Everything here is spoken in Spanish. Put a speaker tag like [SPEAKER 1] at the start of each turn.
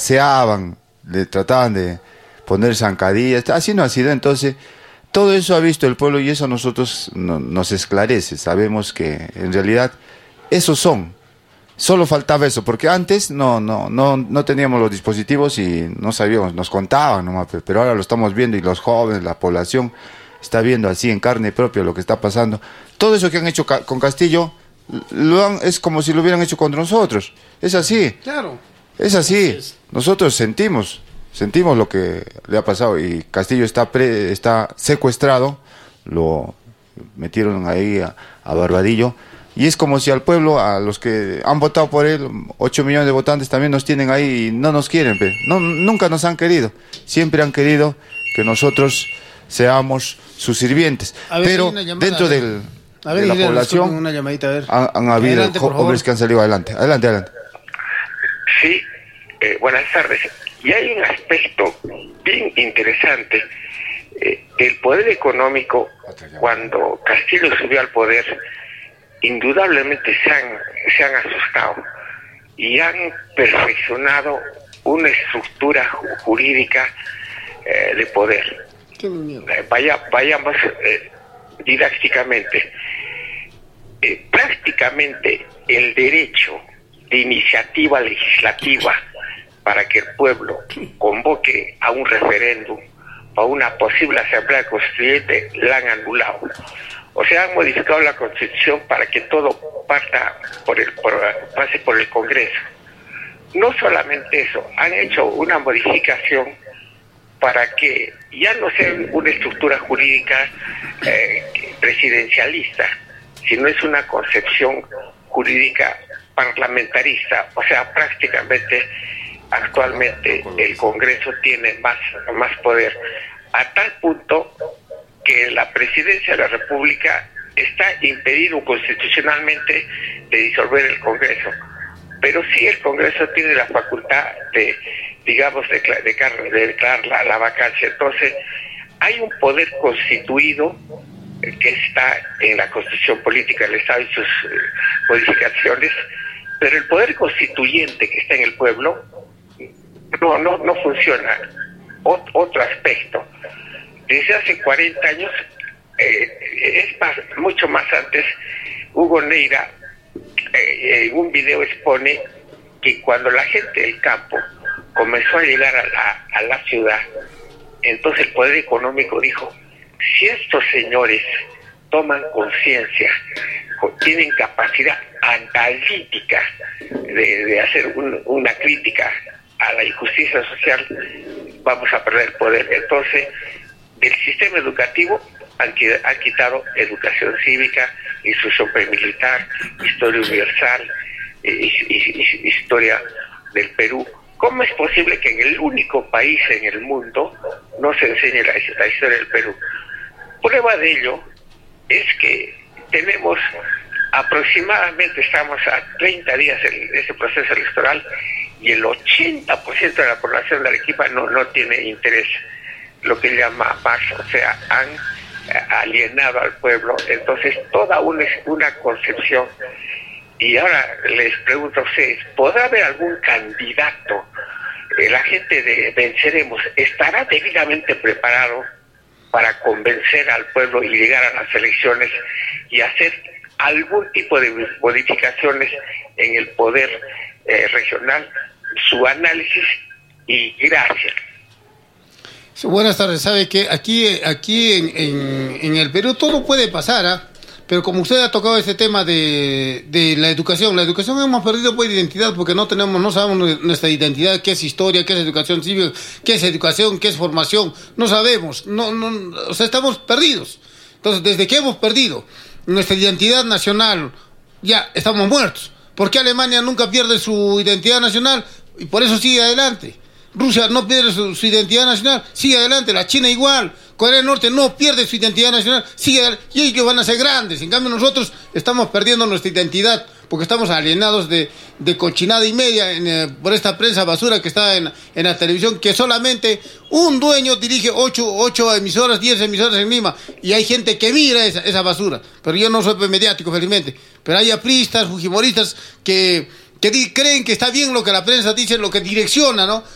[SPEAKER 1] aseaban, le trataban de poner zancadillas, así no ha sido. Entonces todo eso ha visto el pueblo y eso a nosotros nos esclarece. Sabemos que en realidad esos son. Solo faltaba eso, porque antes no teníamos los dispositivos y no sabíamos, nos contaban nomás, pero ahora lo estamos viendo y los jóvenes, la población está viendo así en carne propia lo que está pasando. Todo eso que han hecho con Castillo es como si lo hubieran hecho contra nosotros. Es así.
[SPEAKER 2] Claro.
[SPEAKER 1] Es así. Nosotros sentimos lo que le ha pasado y Castillo está secuestrado, lo metieron ahí a Barbadillo. Y es como si al pueblo, a los que han votado por él, 8 millones de votantes también nos tienen ahí y no nos quieren. Nunca nos han querido. Siempre han querido que nosotros seamos sus sirvientes. Pero dentro de la población
[SPEAKER 2] una llamadita, a ver.
[SPEAKER 1] han habido
[SPEAKER 2] Adelante,
[SPEAKER 1] hombres que han salido adelante. Adelante.
[SPEAKER 3] Sí, buenas tardes. Y hay un aspecto bien interesante del poder económico. Cuando Castillo subió al poder, indudablemente se han asustado y han perfeccionado una estructura jurídica de poder. Vayamos didácticamente. Prácticamente el derecho de iniciativa legislativa para que el pueblo convoque a un referéndum o a una posible asamblea constituyente la han anulado. O sea, han modificado la Constitución para que todo pase por el Congreso. No solamente eso, han hecho una modificación para que ya no sea una estructura jurídica presidencialista, sino es una concepción jurídica parlamentarista. O sea, prácticamente actualmente el Congreso tiene más poder, a tal punto que la presidencia de la República está impedido constitucionalmente de disolver el Congreso, pero sí el Congreso tiene la facultad de declarar la vacancia. Entonces hay un poder constituido que está en la Constitución Política del Estado y sus modificaciones, pero el poder constituyente que está en el pueblo no funciona. Otro aspecto, desde hace 40 años, mucho más antes, Hugo Neira en un video expone que cuando la gente del campo comenzó a llegar a la ciudad, entonces el poder económico dijo: si estos señores toman conciencia, tienen capacidad analítica de hacer una crítica a la injusticia social, vamos a perder el poder. Entonces, del sistema educativo han quitado educación cívica, instrucción premilitar, historia universal, historia del Perú. ¿Cómo es posible que en el único país en el mundo no se enseñe la historia del Perú? Prueba de ello es que tenemos aproximadamente, estamos a 30 días de este proceso electoral y el 80% de la población de Arequipa no tiene interés, lo que llama paz, o sea, han alienado al pueblo. Entonces toda una concepción. Y ahora les pregunto a ustedes, ¿podrá haber algún candidato? La gente de Venceremos estará debidamente preparado para convencer al pueblo y llegar a las elecciones y hacer algún tipo de modificaciones en el poder regional. Su análisis y gracias.
[SPEAKER 2] Buenas tardes. Sabe que aquí en el Perú todo puede pasar, ¿ah? Pero como usted ha tocado este tema de la educación hemos perdido pues identidad porque no sabemos nuestra identidad, qué es historia, qué es educación cívica, qué es educación, qué es formación, no sabemos, o sea, estamos perdidos. Entonces, desde que hemos perdido nuestra identidad nacional, ya estamos muertos. ¿Por qué Alemania nunca pierde su identidad nacional? Y por eso sigue adelante. Rusia no pierde su identidad nacional, sigue adelante. La China igual. Corea del Norte no pierde su identidad nacional, sigue adelante. Y ellos van a ser grandes. En cambio nosotros estamos perdiendo nuestra identidad porque estamos alienados de cochinada y media por esta prensa basura que está en la televisión, que solamente un dueño dirige 8 emisoras, 10 emisoras en Lima, y hay gente que mira esa basura. Pero yo no soy mediático, felizmente. Pero hay apristas, fujimoristas que creen que está bien lo que la prensa dice, lo que direcciona, ¿no?